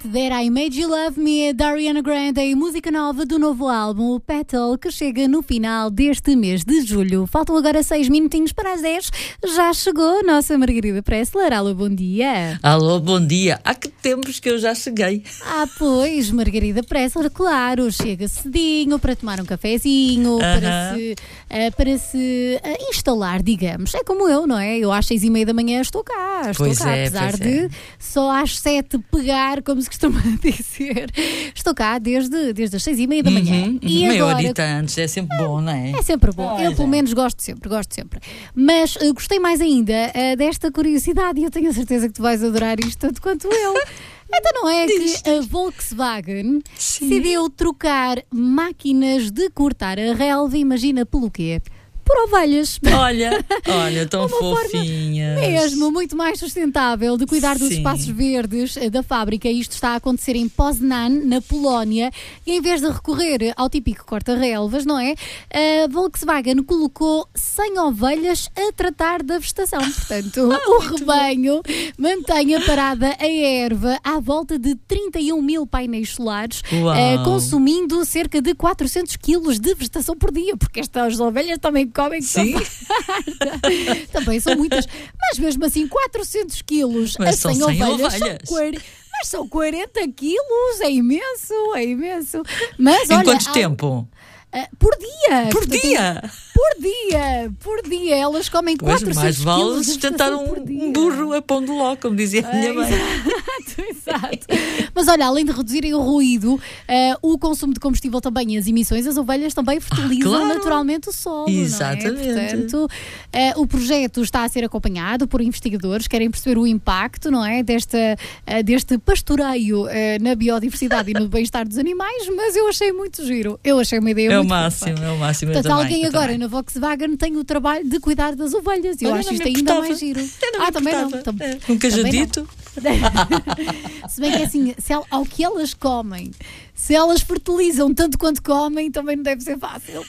That I Made You Love Me, da Ariana Grande, música nova do novo álbum, o Petal, que chega no final deste mês de julho. Faltam agora 6 minutinhos para as 10. Já chegou a nossa Margarida Pressler. Alô, bom dia. Alô, bom dia. Há que tempos que eu já cheguei. Pois, Margarida Pressler, claro, chega cedinho para tomar um cafezinho, para se instalar, digamos. É como eu, não é? Eu às 6:30 da manhã estou cá, apesar de só às 7 pegar, como se costuma dizer. Estou cá desde as 6:30 da manhã. E meia horita antes, é sempre bom, não é? É sempre bom. Eu pelo menos gosto sempre. Mas gostei mais ainda desta curiosidade e eu tenho a certeza que tu vais adorar isto tanto quanto eu. Então não é que a Volkswagen decidiu trocar máquinas de cortar a relva, imagina pelo quê? Por ovelhas. Olha, tão fofinhas. Mesmo, muito mais sustentável de cuidar dos espaços verdes da fábrica. Isto está a acontecer em Poznan, na Polónia. E em vez de recorrer ao típico corta-relvas, não é? A Volkswagen colocou 100 ovelhas a tratar da vegetação. Portanto, o rebanho mantém a parada a erva à volta de 31 mil painéis solares, consumindo cerca de 400 quilos de vegetação por dia, porque estas ovelhas também comem. Sim. Também são muitas, mas mesmo assim 400 quilos mas a 100 ovelhas. Mas são 40 quilos, é imenso. Mas em olha, quanto tempo? Por dia. Por dia, elas comem 400 mais vale quilos sustentar um burro a pão de ló, como dizia a minha mãe. Exato. Mas olha, além de reduzirem o ruído, o consumo de combustível também e as emissões, as ovelhas também fertilizam naturalmente o solo. Exatamente. Não é? Portanto, o projeto está a ser acompanhado por investigadores que querem perceber o impacto, não é, deste pastoreio na biodiversidade e no bem-estar dos animais, mas eu achei muito giro. Eu achei uma ideia muito É o máximo. Portanto, alguém agora na Volkswagen tem o trabalho de cuidar das ovelhas. Eu acho isto ainda mais giro. Também não. Um cajadito. Se bem que assim, ao que elas comem, se elas fertilizam tanto quanto comem, também não deve ser fácil.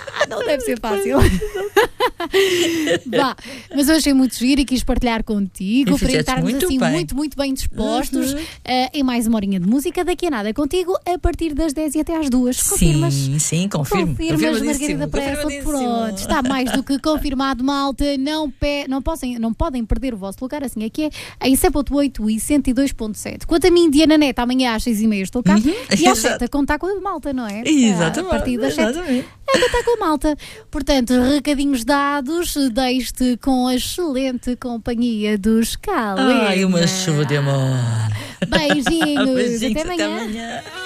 Vá, mas eu achei muito giro e quis partilhar contigo para estarmos assim muito bem dispostos em mais uma horinha de música. Daqui a nada contigo a partir das 10 e até às 2. Confirmas? Sim, confirmo. Confirmas, Margarida Pressler. Pronto, está mais do que confirmado, malta. Não podem perder o vosso lugar, assim aqui é em 100.8 e 102.7. Quanto a mim, Diana Neto, amanhã às 6:30 estou cá e às 7 a contar com a malta, não é? Exatamente. A partir das 7 a contar com a malta. Portanto, recadinhos dados, deixe-te com a excelente companhia dos Calema. Ai, uma chuva de amor. Beijinhos, até amanhã.